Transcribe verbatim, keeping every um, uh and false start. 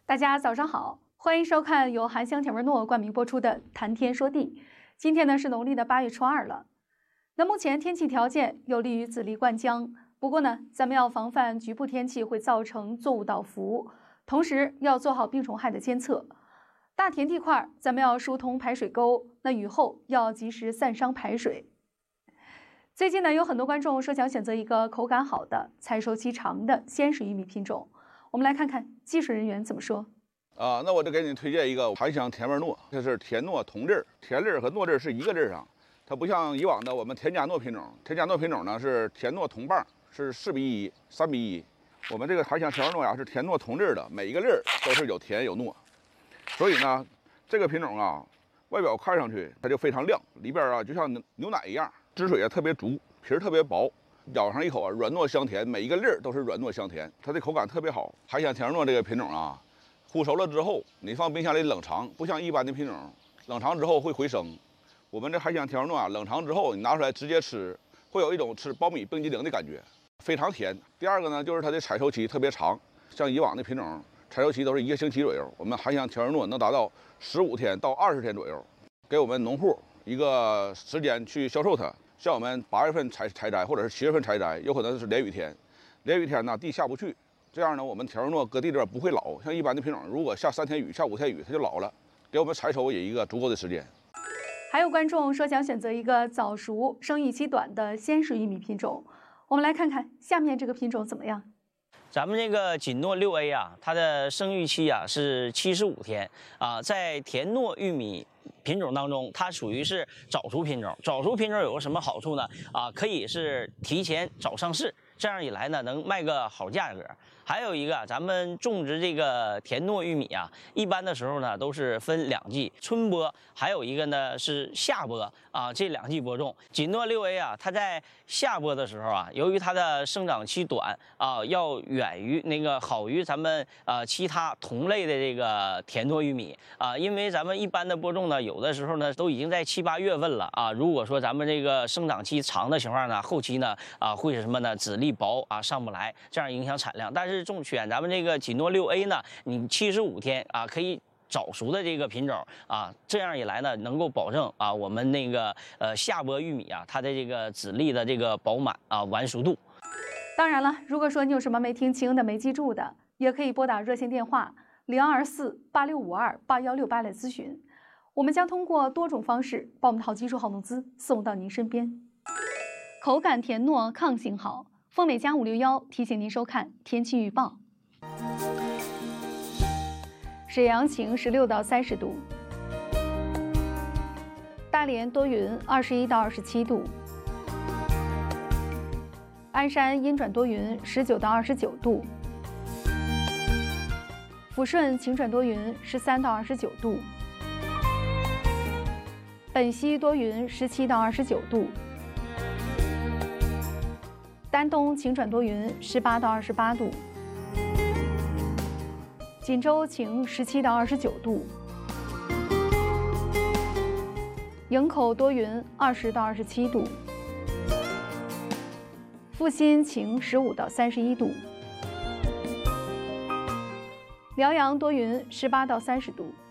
大家早上好，欢迎收看由韩香甜味糯冠名播出的《谈天说地》。今天呢是农历的八月初二了。那目前天气条件有利于籽粒灌浆，不过呢，咱们要防范局部天气会造成作物倒伏，同时要做好病虫害的监测。大田地块咱们要疏通排水沟，那雨后要及时散伤排水。最近呢，有很多观众说想选择一个口感好的、采收期长的鲜食玉米品种。我们来看看技术人员怎么说。 啊，那我就给你推荐一个韩香甜味糯，这是甜糯同粒儿，甜粒儿和糯粒儿是一个粒儿上，它不像以往的我们田家糯品种，田家糯品种呢是甜糯同瓣，是四比一、三比一。我们这个韩香甜味糯呀是甜糯同粒儿的，每一个粒儿都是有甜有糯，所以呢，这个品种啊，外表看上去它就非常亮，里边啊就像牛奶一样，汁水也特别足，皮儿特别薄。咬上一口啊，软糯香甜，每一个粒儿都是软糯香甜，它的口感特别好。韩香甜糯这个品种啊，烀熟了之后，你放冰箱里冷藏，不像一般的品种，冷藏之后会回生。我们这韩香甜糯啊，冷藏之后你拿出来直接吃，会有一种吃苞米冰激凌的感觉，非常甜。第二个呢，就是它的采收期特别长，像以往的品种采收期都是一个星期左右，我们韩香甜糯能达到十五天到二十天左右，给我们农户一个时间去销售它。像我们八月份采采摘，或者是七月份采摘，有可能是连雨天，连雨天呢地下不去，这样呢我们甜味糯搁地里边不会老。像一般的品种，如果下三天雨、下五天雨，它就老了，给我们采收也一个足够的时间。 还有观众说想选择一个早熟、生育期短的鲜食玉米品种，我们来看看下面这个品种怎么样。 咱们这个锦糯六 A 啊，它的生育期啊是七十五天啊，在甜糯玉米品种当中，它属于是早熟品种。早熟品种有个什么好处呢？啊，可以是提前早上市，这样一来呢，能卖个好价格。还有一个，咱们种植这个甜糯玉米啊，一般的时候呢都是分两季，春播，还有一个呢是夏播啊，这两季播种。锦糯六 A 啊，它在夏播的时候啊，由于它的生长期短啊，要远于那个好于咱们呃其他同类的这个甜糯玉米啊，因为咱们一般的播种呢，有的时候呢都已经在七八月份了啊。如果说咱们这个生长期长的情况呢，后期呢啊会是什么呢？籽粒薄啊上不来，这样影响产量。但是种选咱们这个锦糯六 A 呢，你七十五天啊可以早熟的这个品种啊，这样一来呢，能够保证啊我们那个呃夏播玉米啊它的这个籽粒的这个饱满啊完熟度。 当然了，如果说你有什么没听清的、没记住的，也可以拨打热线电话零二四八六五二八幺六八来咨询，我们将通过多种方式把我们的好技术、好农资送到您身边。口感甜糯，抗性好。丰美佳五六幺提醒您收看天气预报。沈阳晴十六到三十度，大连多云二十一到二十七度，鞍山阴转多云十九到二十九度，抚顺晴转多云十三到二十九度，本溪多云十七到二十九度。丹东晴转多云，十八到二十八度；锦州晴，十七到二十九度；营口多云，二十到二十七度；阜新晴，十五到三十一度；辽阳多云，十八到三十度；